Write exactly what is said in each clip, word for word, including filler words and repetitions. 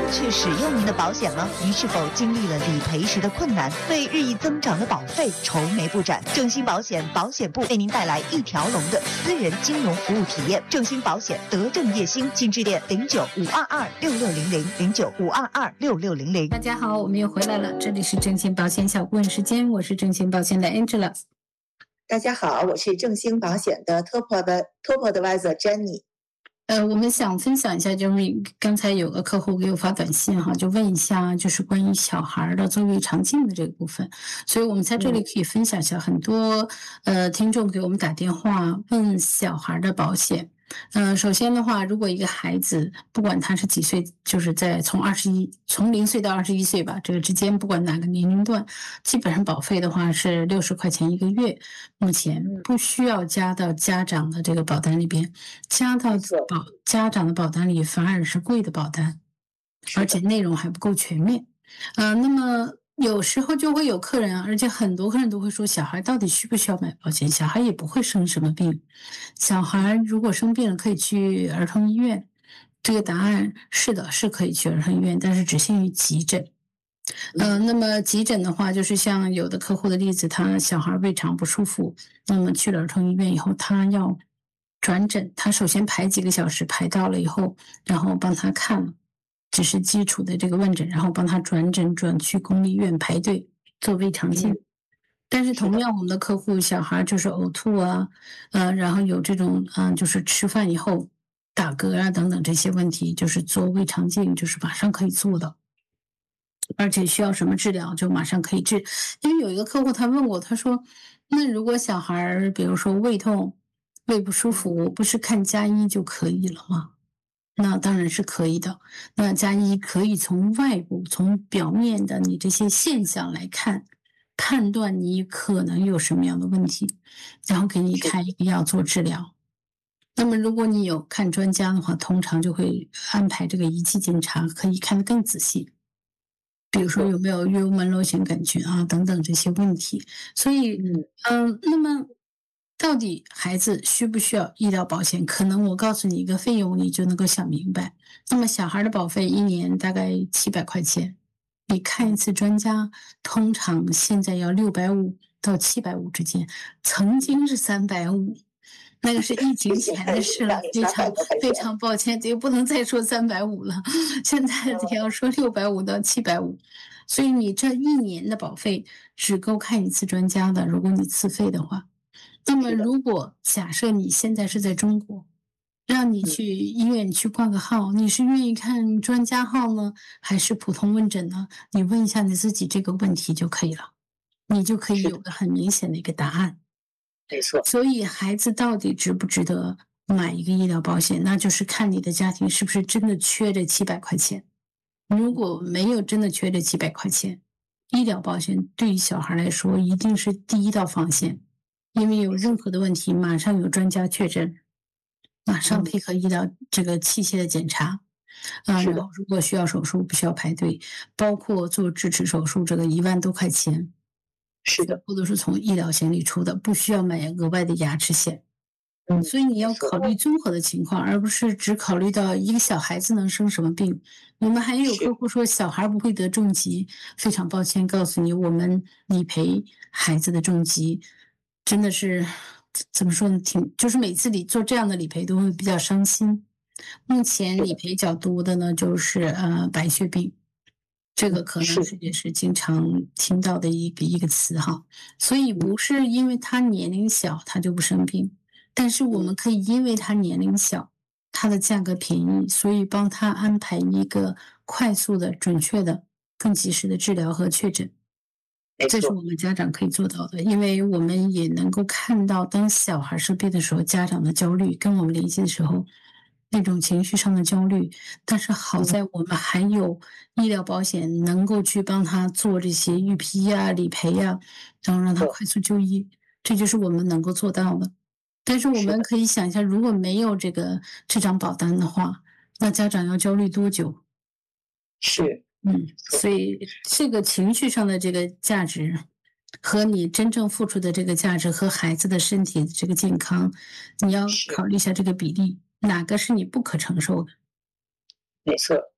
确使用您的保险吗？您是否经历了理赔时的困难，为日益增长的保费愁眉不展？正兴保险保险部为您带来一条龙的私人金融服务体验。正兴保险德正业兴，请致电零九五二二六六零零零九五二二六六零零。 大家好，我们又回来了，这里是正兴保险小顾问时间，我是正兴保险的 Angela。 大家好，我是正兴保险的 Top Top Advisor Jenny。 呃，我们想分享一下，就是刚才有个客户给我发短信哈，就问一下，就是关于小孩的做胃肠镜的这个部分，所以我们在这里可以分享一下，很多呃听众给我们打电话问小孩的保险。嗯、呃，首先的话，如果一个孩子不管他是几岁，就是在从二十一从零岁到二十一岁吧，这个之间不管哪个年龄段，基本上保费的话是六十块钱一个月，目前不需要加到家长的这个保单里边，加到保家长的保单里反而是贵的保单，而且内容还不够全面。呃，那么有时候就会有客人，而且很多客人都会说，小孩到底需不需要买保险？小孩也不会生什么病，小孩如果生病了可以去儿童医院。这个答案是的，是可以去儿童医院，但是只限于急诊。呃，那么急诊的话，就是像有的客户的例子，他小孩胃肠不舒服，那么去了儿童医院以后，他要转诊，他首先排几个小时，排到了以后，然后帮他看了。只是基础的这个问诊，然后帮他转诊转去公立医院排队做胃肠镜。但是同样，我们的客户小孩就是呕吐啊，呃，然后有这种嗯、呃，就是吃饭以后打嗝啊等等这些问题，就是做胃肠镜就是马上可以做的，而且需要什么治疗就马上可以治。因为有一个客户他问我，他说，那如果小孩比如说胃痛、胃不舒服，不是看家医就可以了吗？那当然是可以的。那家医可以从外部、从表面的你这些现象来看，判断你可能有什么样的问题，然后给你开一个药做治疗。那么如果你有看专家的话，通常就会安排这个仪器检查，可以看得更仔细。比如说有没有月幽门螺旋杆菌啊等等这些问题。所以，嗯、呃，那么。到底孩子需不需要医疗保险？可能我告诉你一个费用，你就能够想明白。那么小孩的保费一年大概七百块钱，你看一次专家，通常现在要六百五到七百五之间，曾经是三百五，那个是疫情前的事了，非常非常抱歉，这个不能再说三百五了，现在得要说六百五到七百五，所以你这一年的保费只够看一次专家的，如果你自费的话。那么，如果假设你现在是在中国，让你去医院去挂个号，你是愿意看专家号呢，还是普通问诊呢？你问一下你自己这个问题就可以了，你就可以有个很明显的一个答案。 没错。 所以，孩子到底值不值得买一个医疗保险，那就是看你的家庭是不是真的缺这七百块钱。如果没有真的缺这七百块钱，医疗保险对于小孩来说一定是第一道防线。因为有任何的问题，马上有专家确诊，马上配合医疗这个器械的检查，啊，然后如果需要手术，不需要排队，包括做智齿手术，这个一万多块钱， 是的， 全部都是从医疗险里出的，不需要买额外的牙齿险。嗯，所以你要考虑综合的情况，而不是只考虑到一个小孩子能生什么病。我们还有客户说小孩不会得重疾，非常抱歉告诉你，我们理赔孩子的重疾。真的是怎么说呢？挺就是每次理做这样的理赔都会比较伤心。目前理赔较多的呢，就是呃白血病，这个可能是也是经常听到的一个一个词哈。所以不是因为他年龄小他就不生病，但是我们可以因为他年龄小，他的价格便宜，所以帮他安排一个快速的、准确的、更及时的治疗和确诊。这是我们家长可以做到的，因为我们也能够看到，当小孩生病的时候，家长的焦虑，跟我们联系的时候，那种情绪上的焦虑。但是好在我们还有医疗保险，能够去帮他做这些预批呀、理赔呀，然后让他快速就医，这就是我们能够做到的。但是我们可以想一下，如果没有这个这张保单的话，那家长要焦虑多久？ 是。 嗯，所以这个情绪上的这个价值和你真正付出的这个价值和孩子的身体这个健康，你要考虑一下这个比例，哪个是你不可承受的？ 没错，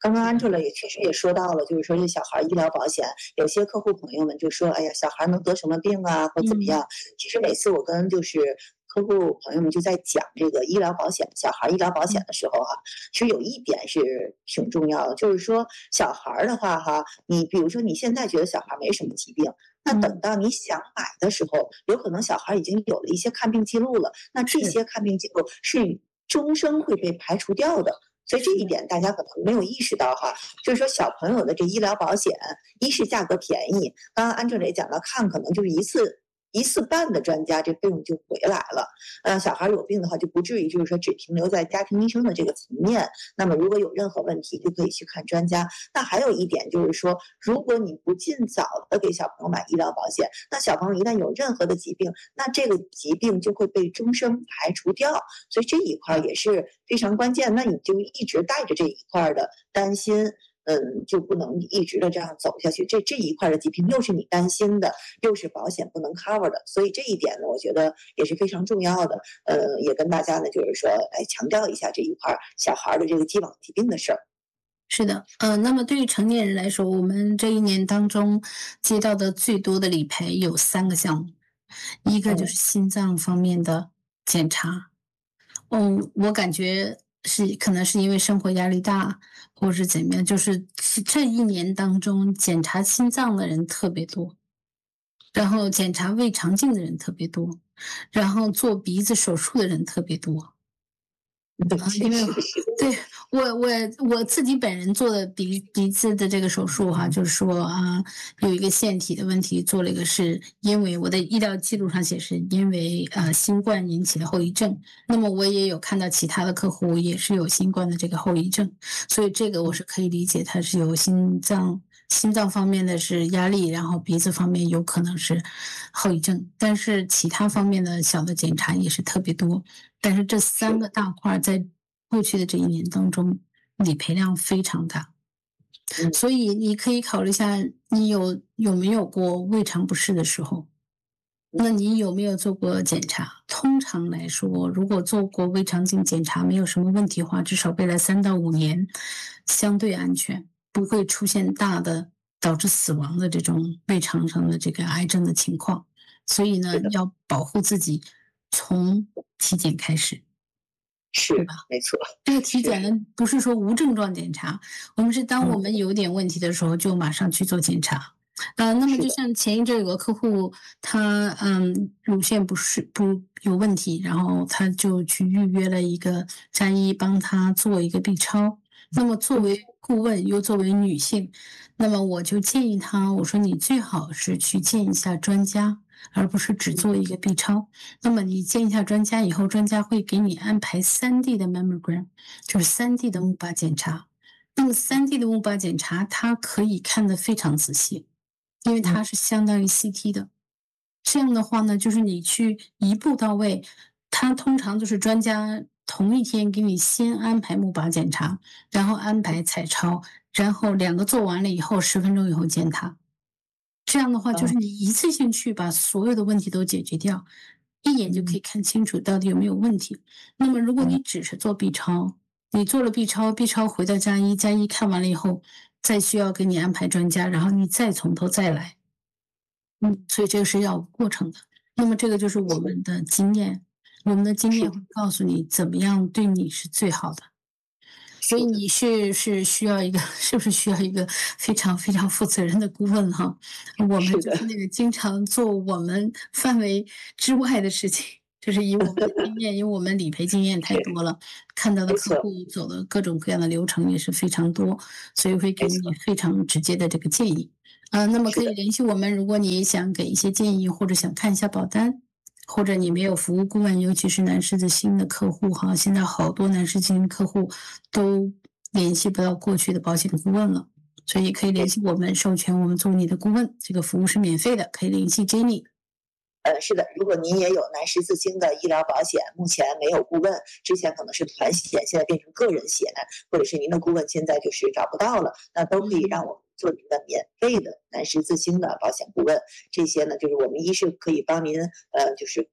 刚刚 Angela 也确实也说到了，就是说这小孩医疗保险，有些客户朋友们就说，哎呀，小孩能得什么病啊，或怎么样？其实每次我跟就是客户朋友们就在讲这个医疗保险、小孩医疗保险的时候哈、啊，其实有一点是挺重要的，就是说小孩的话哈，你比如说你现在觉得小孩没什么疾病，那等到你想买的时候，有可能小孩已经有了一些看病记录了，那这些看病记录是终生会被排除掉的。所以这一点大家可能没有意识到哈，就是说小朋友的这医疗保险，一是价格便宜，刚刚安正也讲到，看可能就是一次一次半的专家，这费用就回来了。呃，小孩有病的话，就不至于就是说只停留在家庭医生的这个层面。那么如果有任何问题，就可以去看专家。那还有一点就是说，如果你不尽早的给小朋友买医疗保险，那小朋友一旦有任何的疾病，那这个疾病就会被终生排除掉。所以这一块也是非常关键。那你就一直带着这一块的担心。嗯，就不能一直的这样走下去。这这一块的疾病又是你担心的，又是保险不能 cover 的，所以这一点呢，我觉得也是非常重要的。呃，也跟大家呢，就是说，哎，强调一下这一块小孩的这个既往疾病的事儿。 是的，呃，那么对于成年人来说，我们这一年当中接到的最多的理赔有三个项目，一个就是心脏方面的检查。嗯，我感觉是可能是因为生活压力大，或者是怎么样，就是这一年当中检查心脏的人特别多，然后检查胃肠镜的人特别多，然后做鼻子手术的人特别多。啊，因为对我我我自己本人做的鼻鼻子的这个手术哈，就是说啊，有一个腺体的问题，做了一个是因为我的医疗记录上显示因为呃新冠引起的后遗症，那么我也有看到其他的客户也是有新冠的这个后遗症，所以这个我是可以理解，它是有心脏心脏方面的是压力，然后鼻子方面有可能是后遗症，但是其他方面的小的检查也是特别多。但是这三个大块在过去的这一年当中，理赔量非常大，所以你可以考虑一下，你有有没有过胃肠不适的时候？那你有没有做过检查？通常来说，如果做过胃肠镜检查没有什么问题的话，至少未来三到五年相对安全，不会出现大的导致死亡的这种胃肠上的这个癌症的情况。所以呢，要保护自己。从体检开始， 是吧？没错。 这个体检呢，不是说无症状检查，我们是当我们有点问题的时候，就马上去做检查。呃，那么就像前一阵有个客户，他嗯乳腺不是不有问题，然后他就去预约了一个家医帮他做一个 B 超。那么作为顾问又作为女性，那么我就建议他，我说你最好是去见一下专家。而不是只做一个 B 超，那么你见一下专家以后，专家会给你安排 三 D 的 mammogram， 就是 三 D 的钼靶检查。那么 三 D 的钼靶检查，它可以看得非常仔细，因为它是相当于 C T 的。这样的话呢，就是你去一步到位，它通常就是专家同一天给你先安排钼靶检查，然后安排彩超，然后两个做完了以后，十分钟以后见他。这样的话，就是你一次性去把所有的问题都解决掉，一眼就可以看清楚到底有没有问题。那么，如果你只是做 B 超，你做了 B 超 ，B 超回到家医，家医看完了以后，再需要给你安排专家，然后你再从头再来。嗯，所以这个是要有过程的。那么，这个就是我们的经验，我们的经验会告诉你怎么样对你是最好的。所以你是是需要一个，是不是需要一个非常非常负责任的顾问哈？我们就是那个经常做我们范围之外的事情，就是以我们的经验，因为我们理赔经验太多了，看到的客户走的各种各样的流程也是非常多，所以会给你非常直接的这个建议。呃，那么可以联系我们，如果你想给一些建议或者想看一下保单。或者你没有服务顾问，尤其是男士的新的客户哈，现在好多男士新客户都联系不到过去的保险顾问了，所以可以联系我们，授权我们做你的顾问，这个服务是免费的，可以联系 Jenny。 呃，是的，如果您也有男士自清的医疗保险，目前没有顾问，之前可能是团险，现在变成个人险，或者是您的顾问现在就是找不到了，那都可以让我们做您的免费的男士自清的保险顾问。这些呢，就是我们一是可以帮您，呃，就是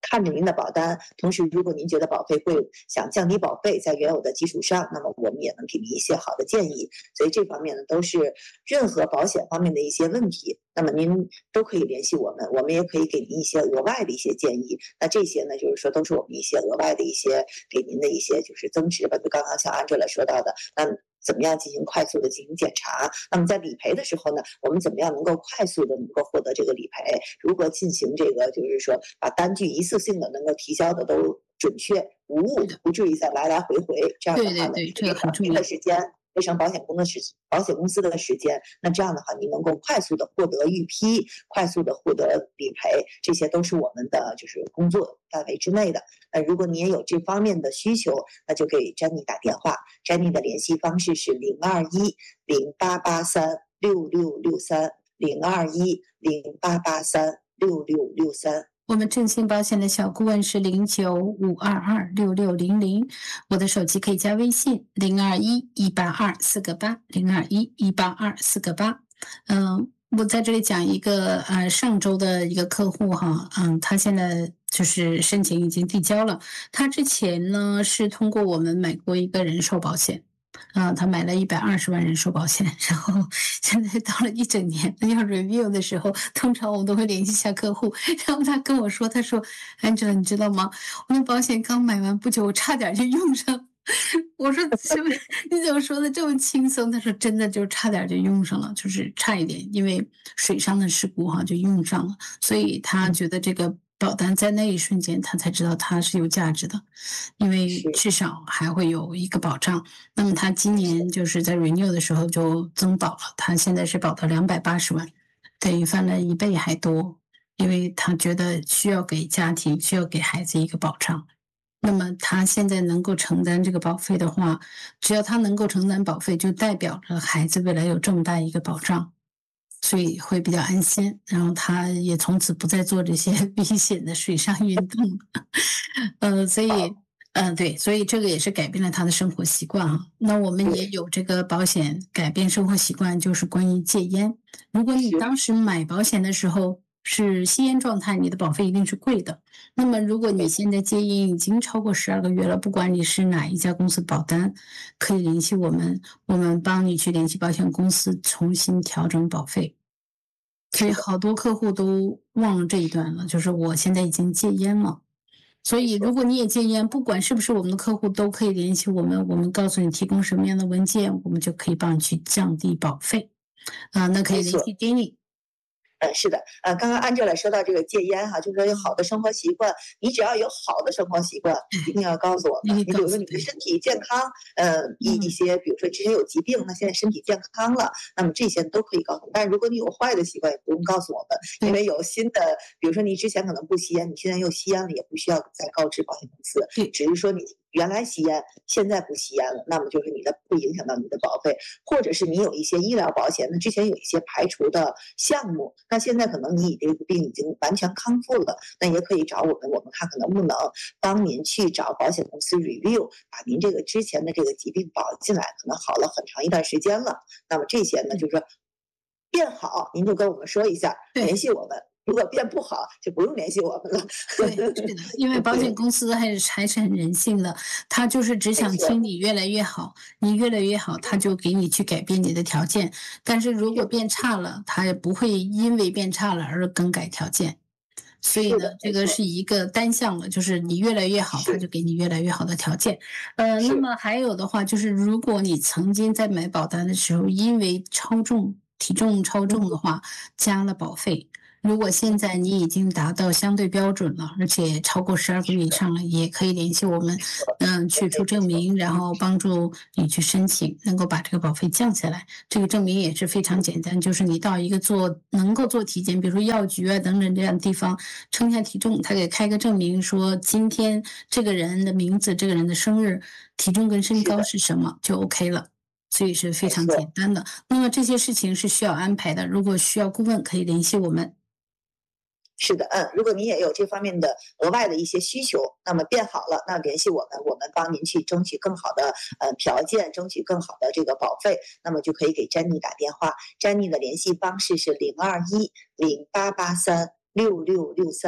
看着您的保单，同时如果您觉得保费贵，想降低保费，在原有的基础上，那么我们也能给您一些好的建议。所以这方面呢，都是任何保险方面的一些问题，那么您都可以联系我们，我们也可以给您一些额外的一些建议。那这些呢，就是说都是我们一些额外的一些给您的一些就是增值吧，就刚刚像安哲来说到的，那怎么样进行快速的进行检查？那么在理赔的时候呢，我们怎么样能够快速的能够获得这个理赔？如何进行这个就是说把单据一次性的能够提交的都准确无误，不至于再来来回回，这样的话呢， 对对对，这个很重您要。 的时间。节省保险公司的保险公司的时间，那这样的话，你能够快速的获得预批，快速的获得理赔，这些都是我们的就是工作范围之内的。那如果你也有这方面的需求，那就给詹妮打电话，詹妮的联系方式是零二一零八八三六六六三零二一零八八三六六六三。 我们正信保险的小顾问是零九五二二六六零零，我的手机可以加微信零二一一八二四个八零二一一八二四个八。嗯，我在这里讲一个呃上周的一个客户哈，嗯，他现在就是申请已经递交了，他之前呢是通过我们买过一个人寿保险。啊、呃，他买了一百二十万人寿保险，然后现在到了一整年要 review 的时候，通常我们都会联系一下客户，然后他跟我说，他说 Angela 你知道吗？我那保险刚买完不久，我差点就用上。我说什么？你怎么说的这么轻松？他说真的就差点就用上了，就是差一点，因为水上的事故哈就用上了，所以他觉得这个保单在那一瞬间他才知道它是有价值的，因为至少还会有一个保障。那么他今年就是在 renew 的时候就增保了，他现在是保到两百八十万，等于翻了一倍还多，因为他觉得需要给家庭需要给孩子一个保障。那么他现在能够承担这个保费的话，只要他能够承担保费，就代表着孩子未来有这么大一个保障，所以会比较安心。然后他也从此不再做这些危险的水上运动，呃，所以，呃，对，所以这个也是改变了他的生活习惯啊。那我们也有这个保险改变生活习惯，就是关于戒烟。如果你当时买保险的时候是吸烟状态，你的保费一定是贵的。那么如果你现在戒烟已经超过十二个月了，不管你是哪一家公司保单，可以联系我们，我们帮你去联系保险公司重新调整保费。所以好多客户都忘了这一段了，就是我现在已经戒烟了。所以如果你也戒烟，不管是不是我们的客户，都可以联系我们，我们告诉你提供什么样的文件，我们就可以帮你去降低保费。啊、呃，那可以联系 Jenny。 呃，是的，呃，刚刚安哲来说到这个戒烟哈，就是说有好的生活习惯，你只要有好的生活习惯，一定要告诉我们。你比如说你的身体健康，呃，一一些比如说之前有疾病，那现在身体健康了，那么这些都可以告诉我们。但是如果你有坏的习惯，也不用告诉我们，因为有新的，比如说你之前可能不吸烟，你现在又吸烟了，也不需要再告知保险公司，只是说你原来吸烟，现在不吸烟了，那么就是你的不影响到你的保费，或者是你有一些医疗保险，那之前有一些排除的项目，那现在可能你这个病已经完全康复了，那也可以找我们，我们看看能不能帮您去找保险公司 review， 把您这个之前的这个疾病保进来，可能好了很长一段时间了，那么这些呢就是说变好，您就跟我们说一下，联系我们。如果变不好，就不用联系我们了。 对，是的，因为保险公司还是还是很人性的，他就是只想听你越来越好，你越来越好，他就给你去改变你的条件。但是如果变差了，他也不会因为变差了而更改条件。所以呢，这个是一个单向的，就是你越来越好，他就给你越来越好的条件。呃，那么还有的话就是，如果你曾经在买保单的时候，因为超重、体重超重的话，加了保费。如果现在你已经达到相对标准了，而且超过十二个月以上了，也可以联系我们，嗯，去出证明，然后帮助你去申请，能够把这个保费降下来。这个证明也是非常简单，就是你到一个做能够做体检，比如说药局啊等等这样的地方，称下体重，他给开个证明，说今天这个人的名字、这个人的生日、体重跟身高是什么，就 OK 了。所以是非常简单的。那么这些事情是需要安排的，如果需要顾问，可以联系我们。 是的，嗯，如果您也有这方面的额外的一些需求，那么变好了，那联系我们，我们帮您去争取更好的呃条件，争取更好的这个保费，那么就可以给詹妮打电话，詹妮的联系方式是零二一零八八三六六六三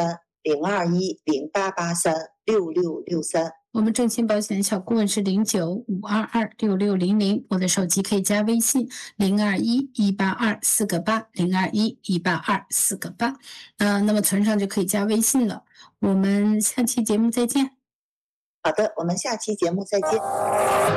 零二一零八八三六六六三。 我们正新保险小顾问是零九五二二六六零零，我的手机可以加微信零二一一八二四个八零二一一八二四个八，呃，那么存上就可以加微信了。我们下期节目再见。 好的，我们下期节目再见。